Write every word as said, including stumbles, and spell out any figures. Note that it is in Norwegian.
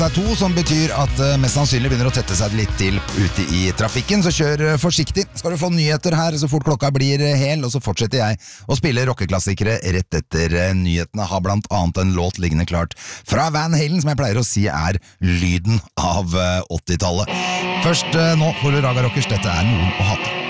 Det er to, som betyr at uh, mest sannsynlig begynner å tette seg litt til ute i trafikken, så kjør uh, forsiktig. Skal du få nyheter her så fort klokka blir uh, hel, og så fortsetter jeg å spille rockeklassikere rett etter uh, nyhetene. Har blant annet en låt liggende klart fra Van Halen, som jeg pleier å si er lyden av uh, åttitallet. Først uh, nå får du Raga Rockers, dette er Noen å hate.